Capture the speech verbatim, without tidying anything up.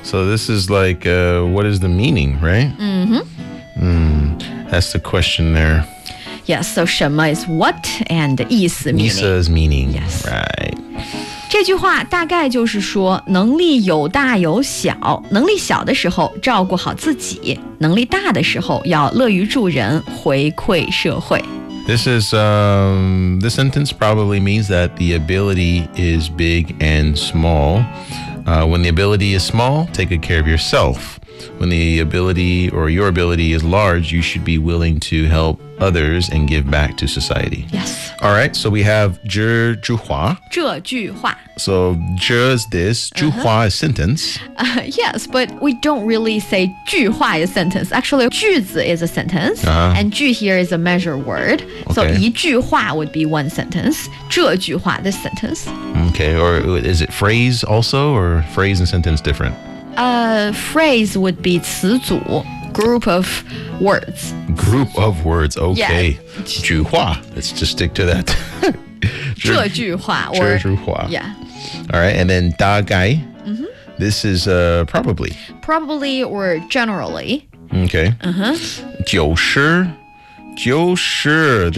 So this is like, uh, what is the meaning, right? Mm-hmm. Mm, that's the question there. Yes, so 什么 is what and 意思 meaning. Nisa's meaning. Yes. Right. 这句话大概就是说，能力有大有小，能力小的时候照顾好自己，能力大的时候要乐于助人，回馈社会。 This is, um, this sentence probably means that the ability is big and small. Uh, when the ability is small, take good care of yourself. When the ability or your ability is large, you should be willing to help others and give back to society. Yes. All right, so we have 这句话. 这句话 So 这 is this, 句话 is sentence. Uh, yes, but we don't really say 句话 is sentence. Actually, 句子 is a sentence, Uh-huh. and 句 here is a measure word. So Okay. 一句话 would be one sentence. 这句话 this sentence. Okay, or is it phrase also, or phrase and sentence different? Uh, phrase would be 词组, group of words. Group of words, okay. Yeah. 句话, let's just stick to that. 这句话 or 这句话. yeah, All right, and then 大概. This is uh, probably. probably or generally. Okay. Uh-huh. 就是就是